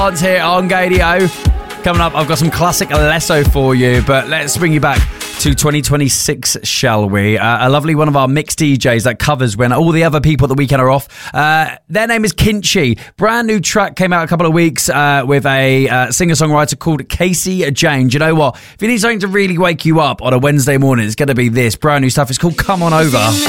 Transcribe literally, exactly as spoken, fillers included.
Dance here on Gadio. Coming up, I've got some classic Alesso for you, but let's bring you back to twenty twenty-six, shall we? Uh, a lovely one of our mixed D Js that covers when all the other people at the weekend are off. Uh, their name is Kinchi. Brand new track came out a couple of weeks uh, with a uh, singer-songwriter called Casey Jane. Do you know what? If you need something to really wake you up on a Wednesday morning, it's going to be this. Brand new stuff. It's called Come On Over.